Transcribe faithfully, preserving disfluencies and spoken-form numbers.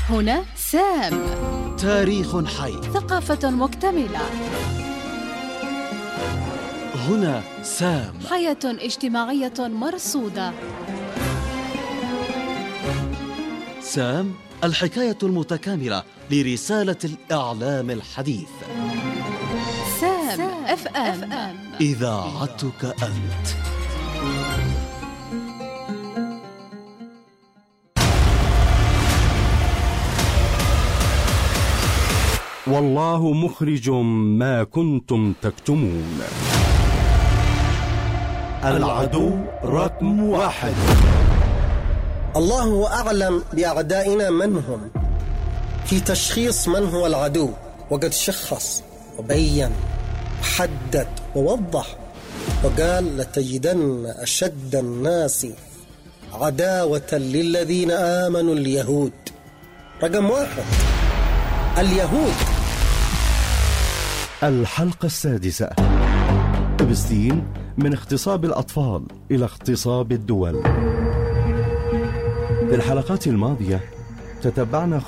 هنا سام. تاريخ حي. ثقافة مكتملة. هنا سام. حياة اجتماعية مرصودة. سام، الحكاية المتكاملة لرسالة الإعلام الحديث. سام اف ام، إذاعتك أنت. والله مخرج ما كنتم تكتمون. العدو رقم واحد. الله أعلم بأعدائنا من هم، في تشخيص من هو العدو، وقد شخص وبين وحدد ووضح وقال: لتجدن أشد الناس عداوة للذين آمنوا اليهود. رقم واحد اليهود. الحلقة السادسة. تبستين من اغتصاب الأطفال إلى اغتصاب الدول. في الحلقات الماضية تتبعنا